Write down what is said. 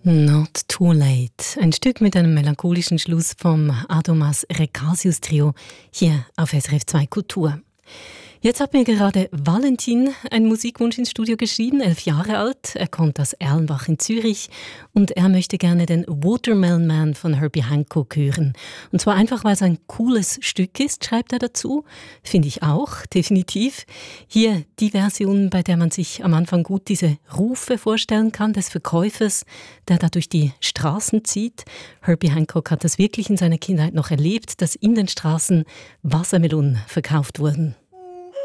Not Too Late. Ein Stück mit einem melancholischen Schluss vom Adomas Recasius Trio hier auf SRF 2 Kultur. Jetzt hat mir gerade Valentin einen Musikwunsch ins Studio geschrieben, 11 Jahre alt. Er kommt aus Erlenbach in Zürich und er möchte gerne den Watermelon Man von Herbie Hancock hören. Und zwar einfach, weil es ein cooles Stück ist, schreibt er dazu. Finde ich auch, definitiv. Hier die Version, bei der man sich am Anfang gut diese Rufe vorstellen kann, des Verkäufers, der da durch die Straßen zieht. Herbie Hancock hat das wirklich in seiner Kindheit noch erlebt, dass in den Straßen Wassermelonen verkauft wurden.